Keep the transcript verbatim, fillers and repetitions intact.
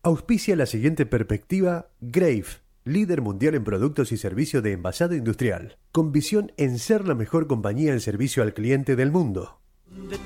Auspicia la siguiente perspectiva Grave, líder mundial en productos y servicios de envasado industrial, con visión en ser la mejor compañía en servicio al cliente del mundo.